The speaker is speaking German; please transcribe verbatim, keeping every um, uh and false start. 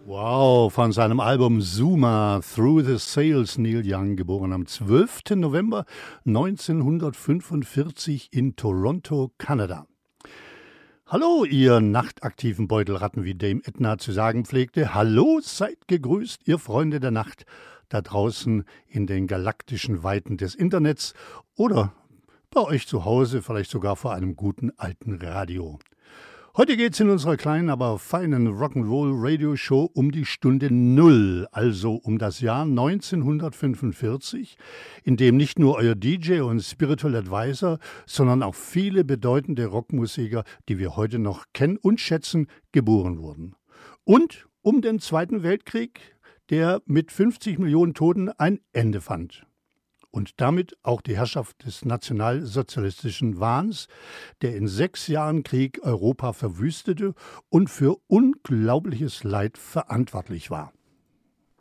Wow, von seinem Album Zuma, Through the Sails, Neil Young, geboren am zwölften November neunzehnhundertfünfundvierzig in Toronto, Kanada. Hallo, ihr nachtaktiven Beutelratten, wie Dame Edna zu sagen pflegte. Hallo, seid gegrüßt, ihr Freunde der Nacht, da draußen in den galaktischen Weiten des Internets oder bei euch zu Hause, vielleicht sogar vor einem guten alten Radio. Heute geht's in unserer kleinen, aber feinen Rock'n'Roll-Radio-Show um die Stunde Null, also um das Jahr neunzehnhundertfünfundvierzig, in dem nicht nur euer D J und Spiritual Advisor, sondern auch viele bedeutende Rockmusiker, die wir heute noch kennen und schätzen, geboren wurden. Und um den Zweiten Weltkrieg, der mit fünfzig Millionen Toten ein Ende fand. Und damit auch die Herrschaft des nationalsozialistischen Wahns, der in sechs Jahren Krieg Europa verwüstete und für unglaubliches Leid verantwortlich war.